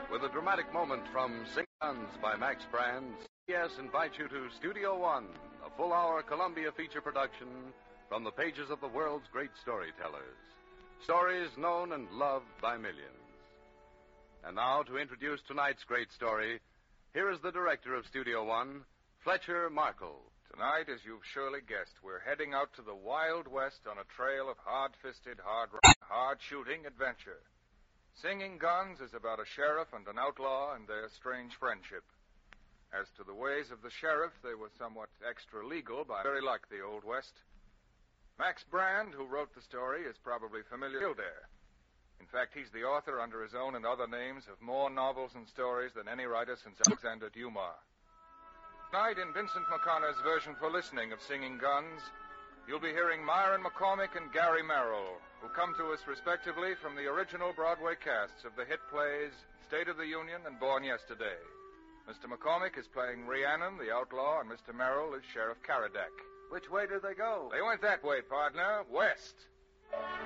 With a dramatic moment from Sing Guns by Max Brand, CBS invites you to Studio One, a full-hour Columbia feature production from the pages of the world's great storytellers. Stories known and loved by millions. And now, to introduce tonight's great story, here is the director of Studio One, Fletcher Markle. Tonight, as you've surely guessed, we're heading out to the Wild West on a trail of hard-fisted, hard-shooting adventure. Singing Guns is about a sheriff and an outlaw and their strange friendship. As to the ways of the sheriff, they were somewhat extra-legal, but very like the Old West. Max Brand, who wrote the story, is probably familiar with Kildare. In fact, he's the author under his own and other names of more novels and stories than any writer since Alexander Dumas. Tonight, in Vincent McConnor's version for listening of Singing Guns, you'll be hearing Myron McCormick and Gary Merrill, who come to us respectively from the original Broadway casts of the hit plays State of the Union and Born Yesterday. Mr. McCormick is playing Rhiannon, the outlaw, and Mr. Merrill is Sheriff Caradak. Which way did they go? They went that way, partner. West.